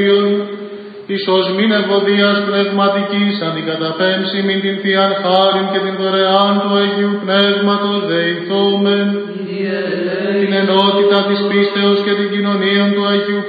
Ίσως μην ευωδίας πνευματικής αντικαταπέμψει μην την Θείαν χάριν και την δωρεάν του Αγίου Πνεύματος δεηθόμεν, την ενότητα της πίστεως και την κοινωνία του Αγίου